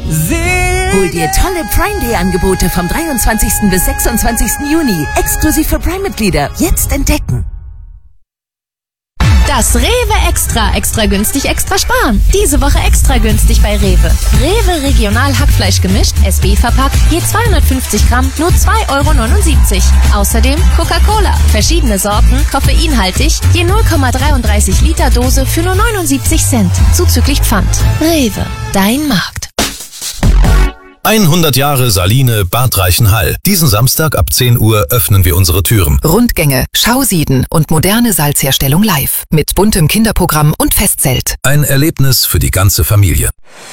Hol dir tolle Prime Day Angebote vom 23. bis 26. Juni. Exklusiv für Prime-Mitglieder. Jetzt entdecken. Das Rewe Extra. Extra günstig, extra sparen. Diese Woche extra günstig bei Rewe. Rewe Regional Hackfleisch gemischt, SB verpackt, je 250 Gramm, nur 2,79 €. Außerdem Coca-Cola. Verschiedene Sorten, koffeinhaltig, je 0,33 Liter Dose für nur 79 Cent. Zuzüglich Pfand. Rewe, dein Markt. 100 Jahre Saline Bad Reichenhall. Diesen Samstag ab 10 Uhr öffnen wir unsere Türen. Rundgänge, Schausieden und moderne Salzherstellung live. Mit buntem Kinderprogramm und Festzelt. Ein Erlebnis für die ganze Familie.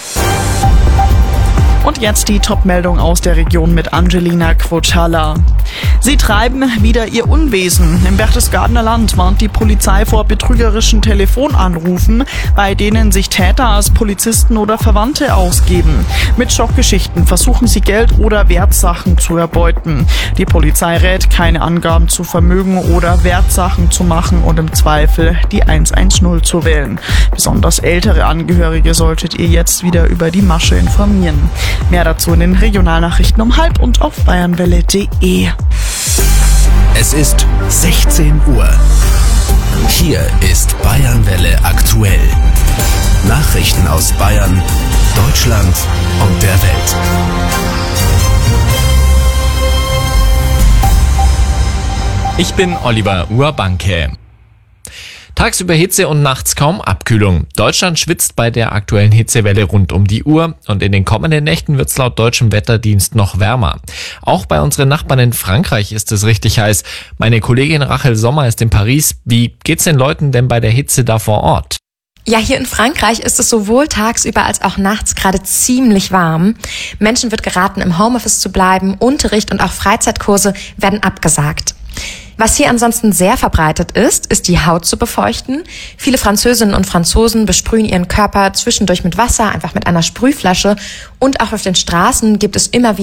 Und jetzt die Top-Meldung aus der Region mit Angelina Quochala. Sie treiben wieder ihr Unwesen. Im Berchtesgadener Land warnt die Polizei vor betrügerischen Telefonanrufen, bei denen sich Täter als Polizisten oder Verwandte ausgeben. Mit Schockgeschichten versuchen sie Geld oder Wertsachen zu erbeuten. Die Polizei rät, keine Angaben zu Vermögen oder Wertsachen zu machen und im Zweifel die 110 zu wählen. Besonders ältere Angehörige solltet ihr jetzt wieder über die Masche informieren. Mehr dazu in den Regionalnachrichten um 12:30 und auf bayernwelle.de. Es ist 16 Uhr. Hier ist Bayernwelle aktuell. Nachrichten aus Bayern, Deutschland und der Welt. Ich bin Oliver Urbanke. Tagsüber Hitze und nachts kaum Abkühlung. Deutschland schwitzt bei der aktuellen Hitzewelle rund um die Uhr und in den kommenden Nächten wird's laut deutschem Wetterdienst noch wärmer. Auch bei unseren Nachbarn in Frankreich ist es richtig heiß. Meine Kollegin Rachel Sommer ist in Paris. Wie geht's den Leuten denn bei der Hitze da vor Ort? Ja, hier in Frankreich ist es sowohl tagsüber als auch nachts gerade ziemlich warm. Menschen wird geraten, im Homeoffice zu bleiben. Unterricht und auch Freizeitkurse werden abgesagt. Was hier ansonsten sehr verbreitet ist die Haut zu befeuchten. Viele Französinnen und Franzosen besprühen ihren Körper zwischendurch mit Wasser, einfach mit einer Sprühflasche. Und auch auf den Straßen gibt es immer wieder